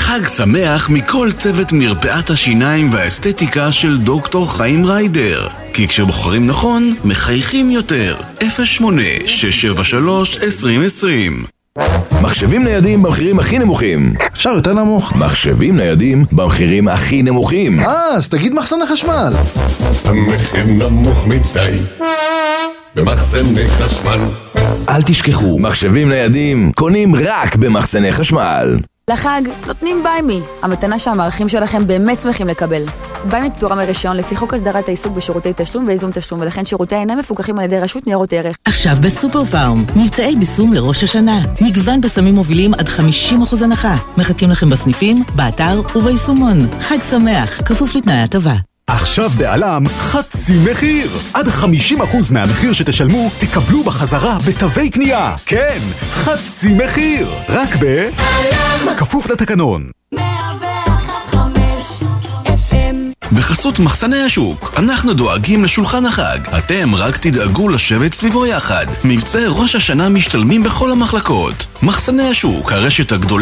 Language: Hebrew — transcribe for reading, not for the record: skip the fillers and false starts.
חג שמח מכל צוות מרפאת השיניים והאסתטיקה של דוקטור חיים ריידר. כי כשבוחרים נכון, מחייכים יותר. 08-673-2020. מחשבים ניידים במחירים הכי נמוכים. אפשר יותר נמוך. מחשבים ניידים במחירים הכי נמוכים. אז תגיד מחסני חשמל. המחיר נמוך מדי במחסני חשמל. אל תשכחו, מחשבים ניידים קונים רק במחסני חשמל. לחג נותנים ביימי, המתנה שהמערכים שלכם באמת שמחים לקבל. ביימי פטורה מרישיון לפי חוק הסדרת העיסוק בשירותי תשלום ואיזון תשלום, ולכן שירותי אינם מפוקחים על ידי רשות ניירות ערך. עכשיו בסופר פארם, מבצעי ביסום לראש השנה. מגוון בשמים מובילים עד 50% הנחה. מחכים לכם בסניפים, באתר וביישומון. חג שמח, כפוף לתנאי הטבה. עכשיו בעלם חצי מחיר. עד 50% מהמחיר שתשלמו תקבלו בחזרה בתווי קנייה. כן, חצי מחיר. רק בעלם. כפוף לתקנון. 101.5 FM. בחסות מחסני השוק, אנחנו דואגים לשולחן החג. אתם רק תדאגו לשבת סביבו יחד. מבצעי ראש השנה משתלמים בכל המחלקות. מחסני השוק, הרשת הגדולה